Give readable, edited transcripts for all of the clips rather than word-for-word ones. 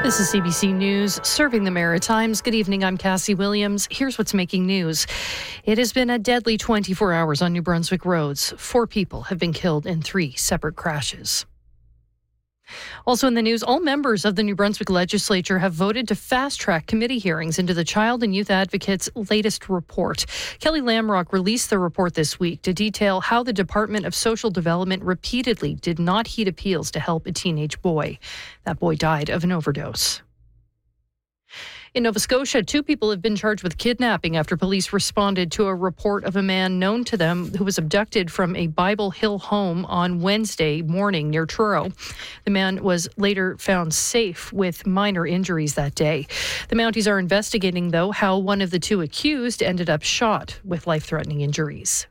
This is CBC News, serving the Maritimes. Good evening, I'm Cassie Williams. Here's what's making news. It has been a deadly 24 hours on New Brunswick roads. 4 people have been killed in 3 separate crashes. Also in the news, all members of the New Brunswick Legislature have voted to fast-track committee hearings into the Child and Youth Advocate's latest report. Kelly Lamrock released the report this week to detail how the Department of Social Development repeatedly did not heed appeals to help a teenage boy. That boy died of an overdose. In Nova Scotia, 2 people have been charged with kidnapping after police responded to a report of a man known to them who was abducted from a Bible Hill home on Wednesday morning near Truro. The man was later found safe with minor injuries that day. The Mounties are investigating, though, how one of the 2 accused ended up shot with life-threatening injuries.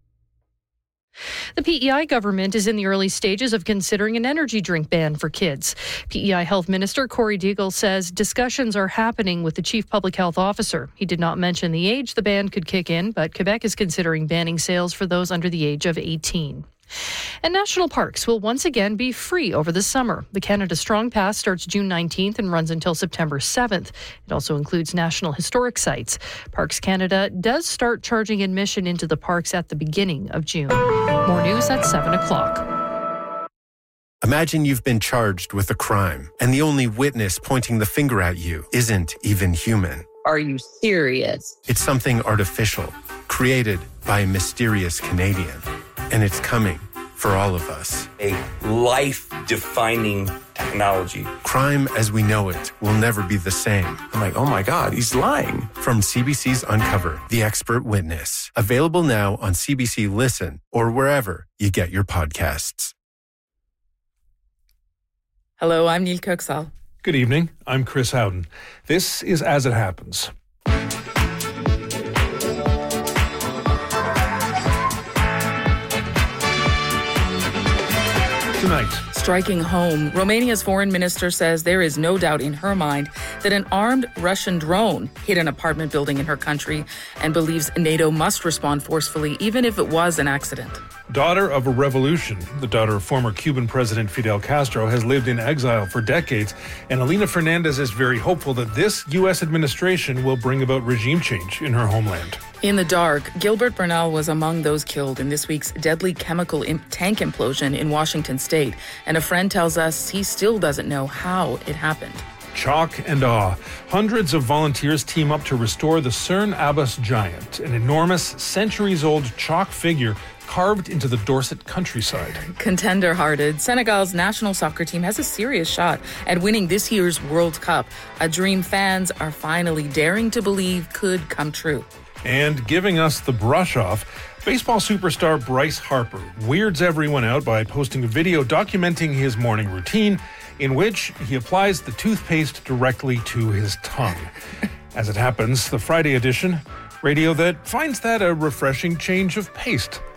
The PEI government is in the early stages of considering an energy drink ban for kids. PEI Health Minister Corey Deagle says discussions are happening with the Chief Public Health Officer. He did not mention the age the ban could kick in, but Quebec is considering banning sales for those under the age of 18. And national parks will once again be free over the summer. The Canada Strong Pass starts June 19th and runs until September 7th. It also includes National Historic Sites. Parks Canada does start charging admission into the parks at the beginning of June. More news at 7 o'clock. Imagine you've been charged with a crime, and the only witness pointing the finger at you isn't even human. Are you serious? It's something artificial, created by a mysterious Canadian. And it's coming for all of us. A life-defining technology. Crime as we know it will never be the same. I'm like, oh my God, he's lying. From CBC's Uncover, The Expert Witness. Available now on CBC Listen or wherever you get your podcasts. Hello, I'm Neil Kirksall. Good evening. I'm Chris Howden. This is As It Happens. Tonight. Striking home, Romania's foreign minister says there is no doubt in her mind that an armed Russian drone hit an apartment building in her country and believes NATO must respond forcefully, even if it was an accident. Daughter of a revolution, the daughter of former Cuban President Fidel Castro, has lived in exile for decades, and Elena Fernandez is very hopeful that this U.S. administration will bring about regime change in her homeland. In the dark, Gilbert Bernal was among those killed in this week's deadly chemical tank implosion in Washington state, and a friend tells us he still doesn't know how it happened. Chalk and awe. Hundreds of volunteers team up to restore the Cerne Abbas giant, an enormous, centuries-old chalk figure carved into the Dorset countryside. Contender-hearted, Senegal's national soccer team has a serious shot at winning this year's World Cup, a dream fans are finally daring to believe could come true. And giving us the brush off, baseball superstar Bryce Harper weirds everyone out by posting a video documenting his morning routine in which he applies the toothpaste directly to his tongue. As it happens, the Friday edition, radio that finds that a refreshing change of pace.